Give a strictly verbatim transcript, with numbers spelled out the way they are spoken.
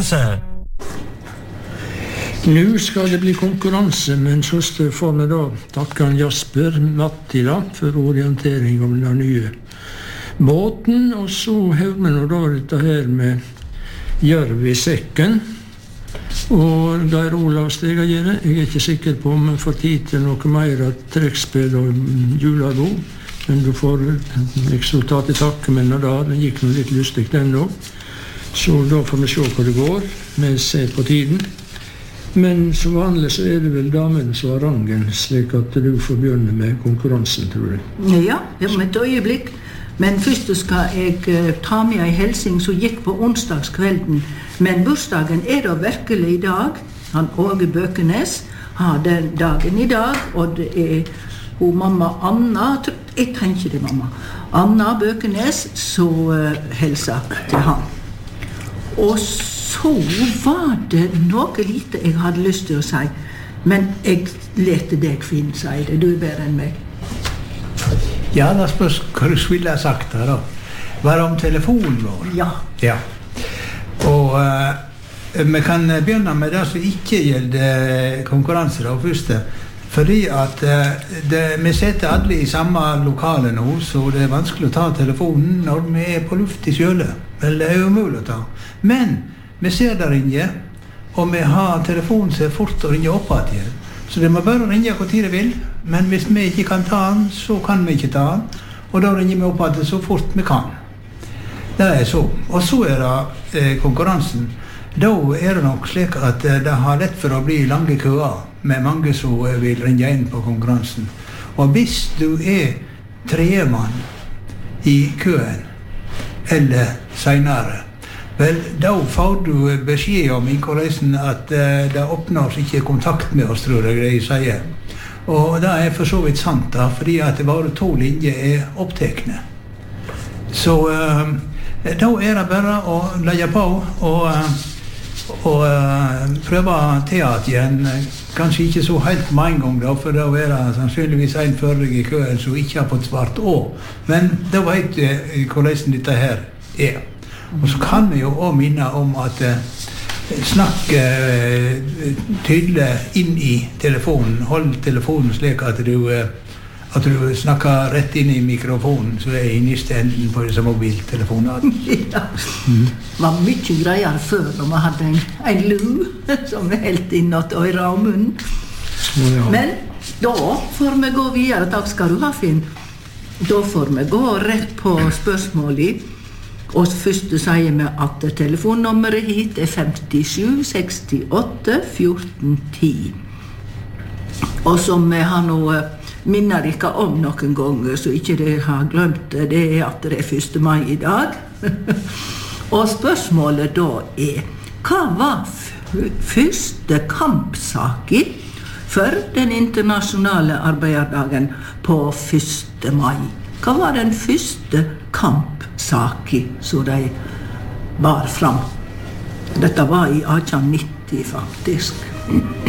konkurranse. Nu skal det bli konkurranse, men så får vi da takke Jasper Matti da, for orientering om den nye båten, og så hører vi nå da dette her med Jørv i sekken, og Geir Olav Stegagere. Jeg er ikke sikker på om vi får tid til noe mer av trekkspill og jularbo, men du får liksom ta til takke med den da, den gikk noe litt lustig den da, så da får vi se hva det går, vi ser på tiden. Men som vanlig så er det vel damen som har rangen, slik at du får begynne med konkurransen, tror jeg. Ja, om et øyeblikk. Men først skal jeg uh, ta med en helsing som gikk på onsdagskvelden. Men bursdagen er da virkelig i dag. Han Åge Bøkenes har den dagen i dag, og det er hun mamma Anna, jeg tenker det mamma, Anna Bøkenes, som uh, helser til han. Og så var det noe lite jeg hadde lyst til å si, men jeg lette deg finne si det, du er bedre enn meg. Ja, da spørs hva du ville ha sagt her da. Var det om telefonen vår? Ja. Ja. Og uh, vi kan begynne med det som ikke gjelder konkurranse da, først. Fordi at uh, det, vi sitter alle i samme lokale nå, så det er vanskelig å ta telefonen når vi er på luft i kjøle. Vel, det er jo umulig å ta. Men vi ser der inne, og vi har telefonen så fort å ringe opp igjen. Så det må bare ringe hvor tid det vil, men hvis vi ikke kan ta den, så kan vi ikke ta den. Og da ringer vi opp igjen så fort vi kan. Det er så. Og så er det eh, konkurransen. Da er det nok slik at eh, det har lett for å bli lange køer, med mange som eh, vil ringe inn på konkurransen. Og hvis du er tremann i køen, eller senere, vel, da får du beskjed om i korreisen at uh, det oppnås ikke kontakt med oss, tror jeg det jeg sier. Og det er for så vidt sant da, fordi at det bare to linjer er opptekne. Så uh, da er det bare å legge på og, uh, og uh, prøve til at igjen. Kanskje ikke så helt med en gang da, for da er det sannsynligvis en førre i køen som ikke har fått svart å. Men da vet du uh, korreisen dette her er. Og så kan vi jo også minne om at eh, snakke eh, tydelig inn i telefonen. Hold telefonen slik at du, eh, at du snakker rett inn i mikrofonen, så det er i neste enden på disse mobiltelefonene. Ja, det var mye greier før når man hadde en, en lu som helt innåt øyre og munnen. Ja. Men da får vi gå videre. Takk skal du ha, Finn. Da får vi gå rett på spørsmålet. Og først sier vi at telefonnummeret hit er femtisju sekstiåtte fjorten ti. Og som vi har nå minnet dere om noen ganger, så ikke dere har glemt det, det er at det er første mai i dag. Og spørsmålet da er, hva var første kampsaken for den internasjonale arbeiderdagen på første mai? Hva var den første kampsaken som de bar fram? Dette var i atten nitti faktisk.